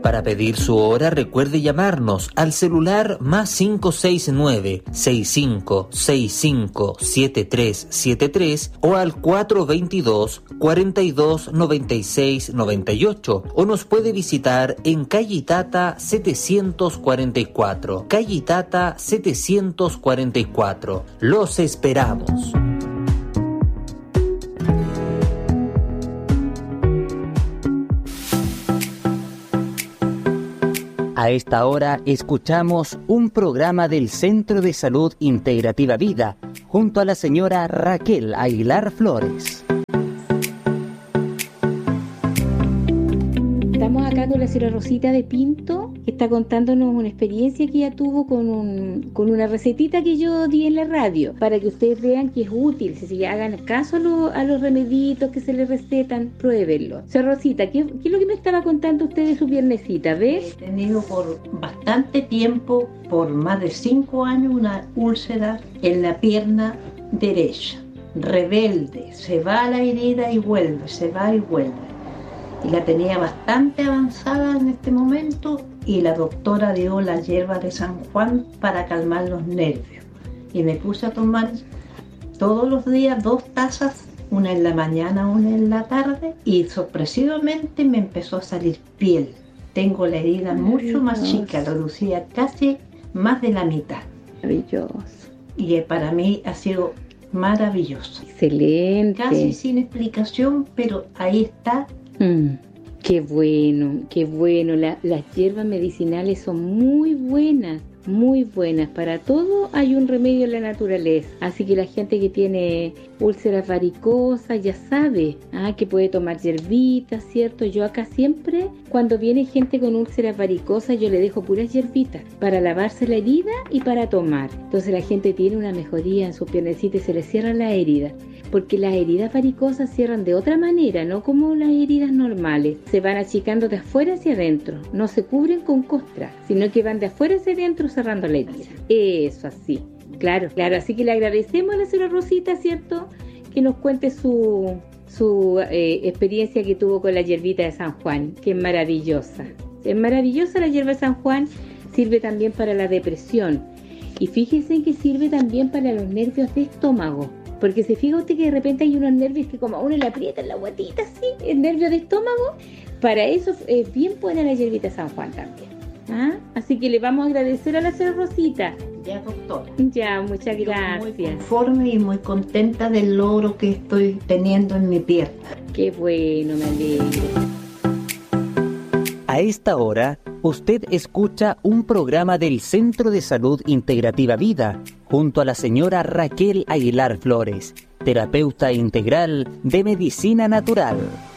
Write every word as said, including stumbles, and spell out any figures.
Para pedir su hora, recuerde llamarnos al celular más cinco seis nueve, seis cinco seis cinco, siete tres siete tres o al cuatro dos dos, cuatro dos nueve seis nueve ocho, o nos puede visitar en calle Itata setecientos cuarenta y cuatro. Calle Itata setecientos cuarenta y cuatro. Los esperamos. A esta hora escuchamos un programa del Centro de Salud Integrativa Vida junto a la señora Raquel Aguilar Flores. Estamos acá con la señora Rosita de Pinto, que está contándonos una experiencia que ella tuvo con, un, con una recetita que yo di en la radio, para que ustedes vean que es útil. Si se hagan caso a, lo, a los remeditos que se les recetan, pruébenlo. Señora Rosita, ¿qué, ¿qué es lo que me estaba contando usted de su piernecita? ¿Ves? He tenido por bastante tiempo, por más de cinco años, una úlcera en la pierna derecha. Rebelde, se va a la herida y vuelve, se va y vuelve. Y la tenía bastante avanzada en este momento, y la doctora dio la hierba de San Juan para calmar los nervios. Y me puse a tomar todos los días dos tazas, una en la mañana, una en la tarde, y sorpresivamente me empezó a salir piel. Tengo la herida mucho más chica, reducida casi más de la mitad. Maravilloso. Y para mí ha sido maravilloso. Excelente. Casi sin explicación, pero ahí está. Mm, qué bueno, qué bueno. La, las hierbas medicinales son muy buenas, muy buenas. Para todo hay un remedio en la naturaleza. Así que la gente que tiene úlceras varicosas ya sabe ah, que puede tomar hierbitas, ¿cierto? Yo acá siempre, cuando viene gente con úlceras varicosas, yo le dejo puras hierbitas para lavarse la herida y para tomar. Entonces la gente tiene una mejoría en su piernecita y se le cierran las heridas. Porque las heridas varicosas cierran de otra manera, no como las heridas normales. Se van achicando de afuera hacia adentro, no se cubren con costra, sino que van de afuera hacia adentro cerrando la herida. Eso así, claro, claro. Así que le agradecemos a la señora Rosita, ¿cierto?, que nos cuente su, su eh, experiencia que tuvo con la hierbita de San Juan, que es maravillosa. Es maravillosa la hierba de San Juan, sirve también para la depresión. Y fíjense que sirve también para los nervios de estómago. Porque se fija usted que de repente hay unos nervios que como a uno le aprietan la guatita así, el nervio de estómago. Para eso es bien buena la hierbita San Juan también. ¿Ah? Así que le vamos a agradecer a la señora Rosita. Ya, doctora. Ya, muchas gracias. Muy conforme y muy contenta del logro que estoy teniendo en mi pierna. Qué bueno, me alegro. A esta hora, usted escucha un programa del Centro de Salud Integrativa Vida, junto a la señora Raquel Aguilar Flores, terapeuta integral de medicina natural.